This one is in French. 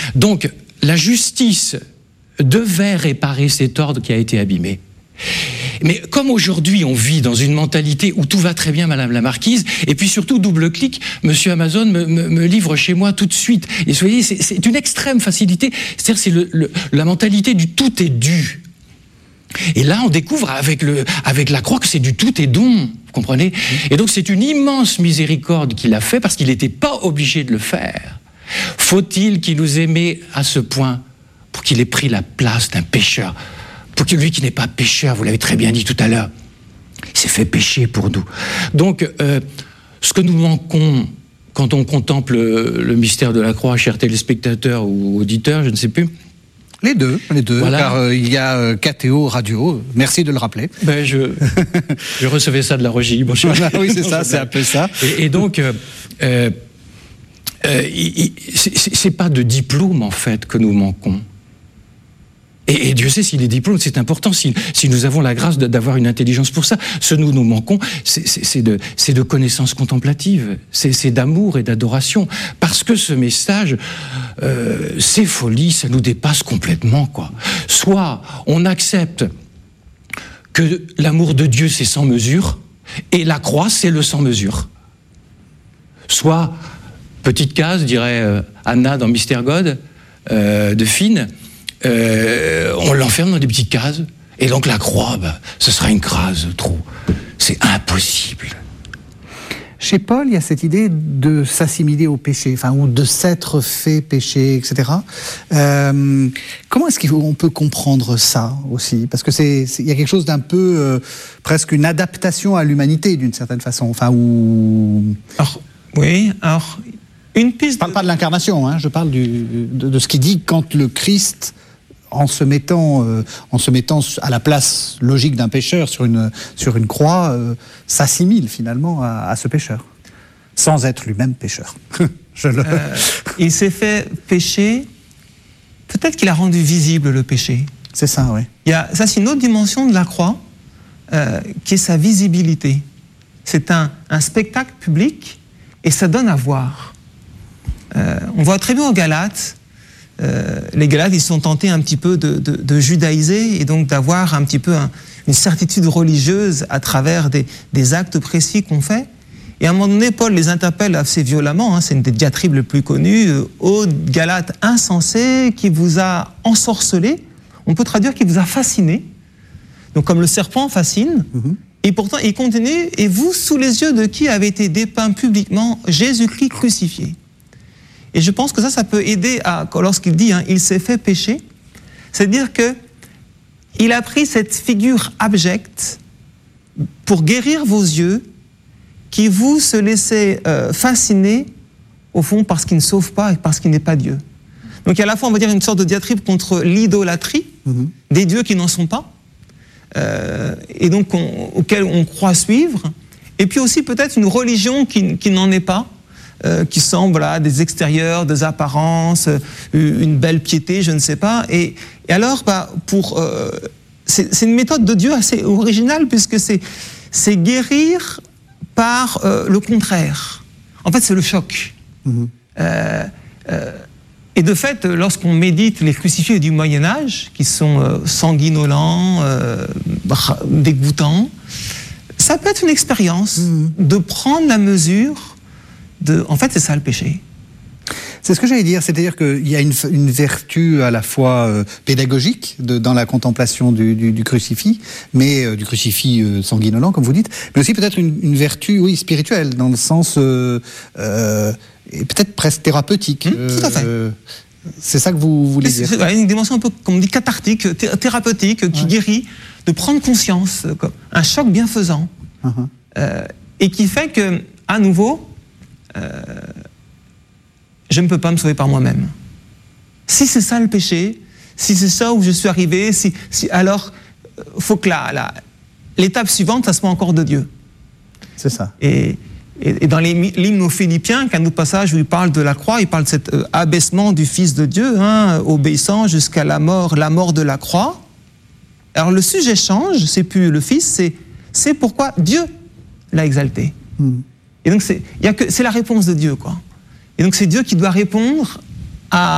Donc, la justice devait réparer cet ordre qui a été abîmé. Mais comme aujourd'hui on vit dans une mentalité où tout va très bien, Madame la Marquise, et puis surtout double clic, Monsieur Amazon me livre chez moi tout de suite. Et vous voyez, c'est une extrême facilité. C'est-à-dire c'est la mentalité du tout est dû. Et là on découvre avec la croix que c'est du tout est don. Vous comprenez ? Et donc c'est une immense miséricorde qu'il a fait parce qu'il n'était pas obligé de le faire. Faut-il qu'il nous aimait à ce point pour qu'il ait pris la place d'un pécheur ? Pour que lui qui n'est pas pécheur, vous l'avez très bien dit tout à l'heure, il s'est fait pécher pour nous. Donc, ce que nous manquons quand on contemple le mystère de la croix, chers téléspectateurs ou auditeurs, je ne sais plus. Les deux, voilà. Car il y a KTO Radio, merci de le rappeler. Ben je recevais ça de la Régie, mon cher. Oui, c'est ça, c'est un peu ça. Et donc, c'est pas de diplôme, en fait, que nous manquons. Et Dieu sait si les diplômes, c'est important, si nous avons la grâce d'avoir une intelligence pour ça. Ce nous manquons, c'est de connaissances contemplatives, c'est d'amour et d'adoration. Parce que ce message, c'est folie, ça nous dépasse complètement, quoi. Soit on accepte que l'amour de Dieu, c'est sans mesure, et la croix, c'est le sans mesure. Soit, petite case, dirait Anna dans Mystère God, de Finn, on l'enferme dans des petites cases, et donc la croix, ce sera une case trop. C'est impossible. Chez Paul, il y a cette idée de s'assimiler au péché, ou de s'être fait pécher, etc. Comment est-ce qu'on peut comprendre ça aussi ? Parce que il y a quelque chose d'un peu, presque une adaptation à l'humanité d'une certaine façon, Alors, une piste. Je parle pas de l'incarnation, je parle de ce qu'il dit quand le Christ, en se mettant à la place logique d'un pécheur sur une croix, s'assimile finalement à ce pécheur, sans être lui-même pécheur. Il s'est fait pécher, peut-être qu'il a rendu visible le péché. C'est ça, oui. Ça, c'est une autre dimension de la croix, qui est sa visibilité. C'est un spectacle public, et ça donne à voir. On voit très bien aux Galates, les Galates, ils sont tentés un petit peu de judaïser et donc d'avoir un petit peu une certitude religieuse à travers des actes précis qu'on fait. Et à un moment donné, Paul les interpelle assez violemment, c'est une des diatribes les plus connues, ô Galates insensés, qui vous a ensorcelé, on peut traduire qui vous a fasciné, donc comme le serpent fascine, et pourtant il continue, et vous, sous les yeux de qui avait été dépeint publiquement Jésus-Christ crucifié. Et je pense que ça peut aider lorsqu'il dit il s'est fait pécher, c'est-à-dire qu'il a pris cette figure abjecte pour guérir vos yeux qui vous se laissaient fasciner, au fond, parce qu'il ne sauve pas et parce qu'il n'est pas Dieu. Donc il y a à la fois, on va dire, une sorte de diatribe contre l'idolâtrie des dieux qui n'en sont pas, et donc auxquels on croit suivre, et puis aussi peut-être une religion qui n'en est pas, qui semble des extérieurs, des apparences, une belle piété, je ne sais pas. Et alors, c'est une méthode de Dieu assez originale, puisque c'est guérir par le contraire. En fait, c'est le choc. Et de fait, lorsqu'on médite les crucifiés du Moyen-Âge, qui sont sanguinolents, dégoûtants, ça peut être une expérience de prendre la mesure en fait, c'est ça le péché. C'est ce que j'allais dire, c'est-à-dire qu'il y a une vertu à la fois pédagogique dans la contemplation du crucifix, mais du crucifix sanguinolent, comme vous dites, mais aussi peut-être une vertu, spirituelle, dans le sens et peut-être presque thérapeutique. Tout à fait. C'est ça que vous voulez dire. C'est une dimension un peu, comme on dit, cathartique, thérapeutique, qui guérit, de prendre conscience, comme un choc bienfaisant, et qui fait que, à nouveau, je ne peux pas me sauver par moi-même. Si c'est ça le péché, si c'est ça où je suis arrivé, alors il faut que l'étape suivante, ça soit encore de Dieu. C'est ça. Et dans l'hymne aux Philippiens, qu'un autre passage où il parle de la croix, il parle de cet abaissement du Fils de Dieu, obéissant jusqu'à la mort de la croix. Alors le sujet change, c'est plus le Fils, c'est pourquoi Dieu l'a exalté. Et donc c'est la réponse de Dieu, quoi. Et donc c'est Dieu qui doit répondre